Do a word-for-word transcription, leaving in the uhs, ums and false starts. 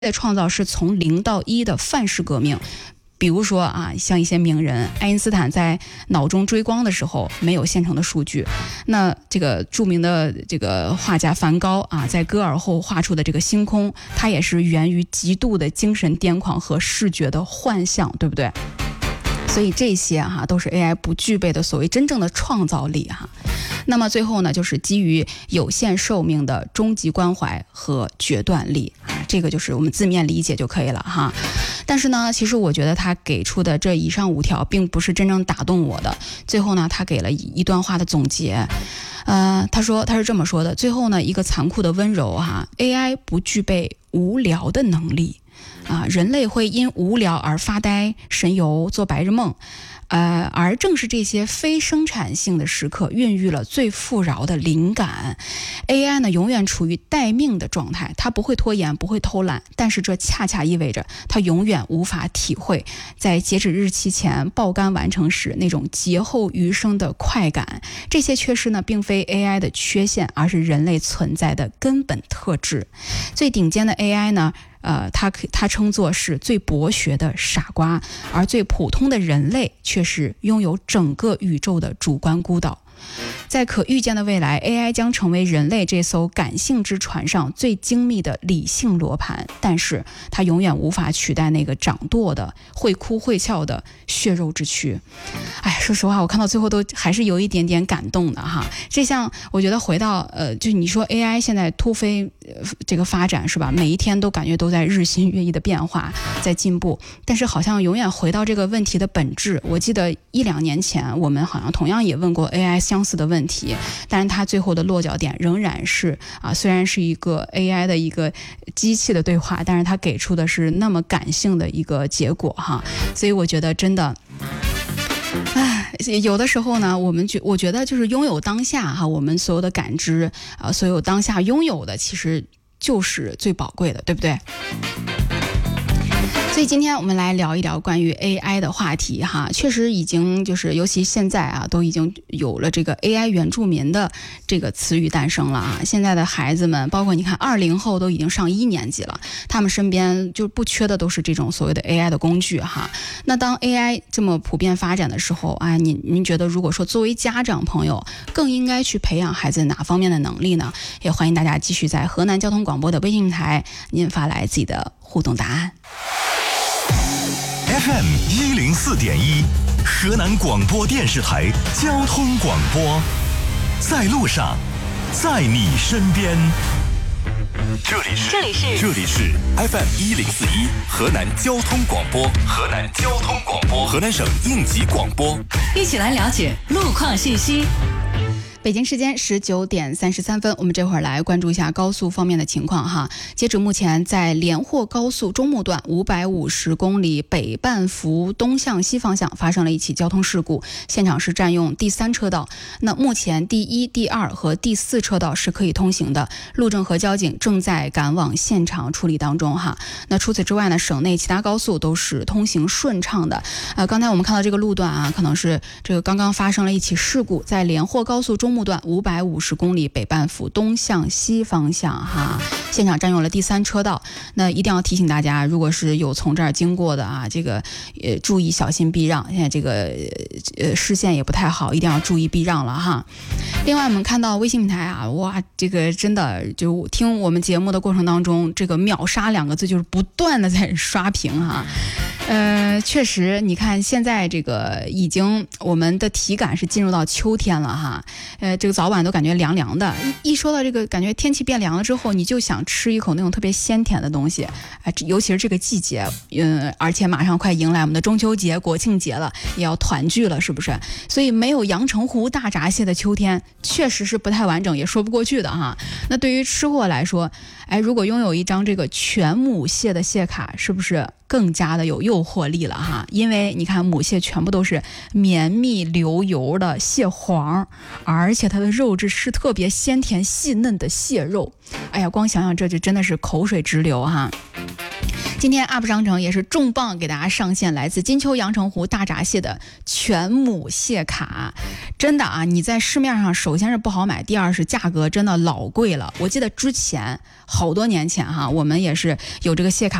的创造是从零到一的范式革命。比如说啊，像一些名人，爱因斯坦在脑中追光的时候没有现成的数据，那这个著名的这个画家梵高啊，在割耳后画出的这个星空，它也是源于极度的精神癫狂和视觉的幻象，对不对？所以这些哈、啊、都是 A I 不具备的所谓真正的创造力哈、啊。那么最后呢，就是基于有限寿命的终极关怀和决断力啊，这个就是我们字面理解就可以了哈。但是呢，其实我觉得他给出的这以上五条并不是真正打动我的。最后呢，他给了一段话的总结，呃，他说他是这么说的：最后呢，一个残酷的温柔哈 ，A I 不具备无聊的能力。啊，人类会因无聊而发呆、神游、做白日梦，呃，而正是这些非生产性的时刻，孕育了最富饶的灵感。A I 呢，永远处于待命的状态，它不会拖延，不会偷懒，但是这恰恰意味着它永远无法体会在截止日期前爆肝完成时那种劫后余生的快感。这些缺失呢，并非 A I 的缺陷，而是人类存在的根本特质。最顶尖的 A I 呢？呃，他他称作是最博学的傻瓜，而最普通的人类却是拥有整个宇宙的主观孤岛。在可预见的未来 ，A I 将成为人类这艘感性之船上最精密的理性罗盘，但是它永远无法取代那个掌舵的、会哭会笑的血肉之躯。哎，说实话，我看到最后都还是有一点点感动的哈。这像我觉得回到呃，就你说 A I 现在突飞、呃、这个发展是吧？每一天都感觉都在日新月异的变化，在进步，但是好像永远回到这个问题的本质。我记得一两年前，我们好像同样也问过 A I 相似的问题，但是它最后的落脚点仍然是啊，虽然是一个 A I 的一个机器的对话，但是它给出的是那么感性的一个结果哈，所以我觉得真的。唉，有的时候呢，我们觉我觉得就是拥有当下哈，我们所有的感知啊、呃，所有当下拥有的，其实就是最宝贵的，对不对？所以今天我们来聊一聊关于 A I 的话题哈，确实已经就是尤其现在啊，都已经有了这个 A I 原住民的这个词语诞生了啊。现在的孩子们，包括你看二零后都已经上一年级了，他们身边就不缺的都是这种所谓的 A I 的工具哈。那当 A I 这么普遍发展的时候，哎，您您觉得如果说作为家长朋友，更应该去培养孩子哪方面的能力呢？也欢迎大家继续在河南交通广播的微信台，您发来自己的互动答案。 F M 一零四点一，河南广播电视台交通广播，在路上，在你身边。这里是这里是这里是 F M 一零四一，河南交通广播，河南交通广播，河南省应急广播， 一起来了解路况信息。 北京时间十九点三十三分，我们这会儿来关注一下高速方面的情况哈。截止目前，在连霍高速中牟段五百五十公里北半幅东向西方向发生了一起交通事故，现场是占用第三车道。那目前第一、第二和第四车道是可以通行的，路政和交警正在赶往现场处理当中哈。那除此之外呢，省内其他高速都是通行顺畅的。呃，刚才我们看到这个路段啊，可能是这个刚刚发生了一起事故，在连霍高速中牟段五百五十公里北半幅东向西方向哈，现场占用了第三车道。那一定要提醒大家，如果是有从这儿经过的啊，这个呃注意小心避让。现在这个呃视线也不太好，一定要注意避让了哈。另外我们看到微信平台啊，哇，这个真的就听我们节目的过程当中，这个秒杀两个字就是不断的在刷屏哈。呃，确实，你看现在这个已经我们的体感是进入到秋天了哈，呃，这个早晚都感觉凉凉的。一一说到这个感觉天气变凉了之后，你就想吃一口那种特别鲜甜的东西，呃、尤其是这个季节，嗯，而且马上快迎来我们的中秋节、国庆节了，也要团聚了，是不是？所以没有阳澄湖大闸蟹的秋天，确实是不太完整，也说不过去的哈。那对于吃货来说，哎，如果拥有一张这个全母蟹的蟹卡，是不是更加的有诱惑力了哈？因为你看母蟹全部都是绵密流油的蟹黄，而且它的肉质是特别鲜甜细嫩的蟹肉。哎呀，光想想这就真的是口水直流哈。 今天 U P 商城也是重磅给大家上线来自金秋阳澄湖大闸蟹的全母蟹卡，真的啊，你在市面上首先是不好买，第二是价格真的老贵了。我记得之前好多年前哈，我们也是有这个蟹卡。